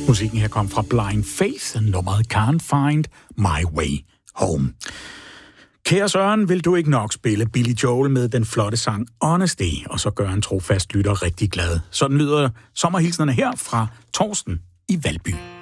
Musikken her kom fra Blind Faith, nummeret Can't Find My Way Home. Kære Søren, vil du ikke nok spille Billy Joel med den flotte sang Honesty, og så gør en trofast lytter rigtig glad. Sådan lyder sommerhilsnerne her fra Torsten i Valby.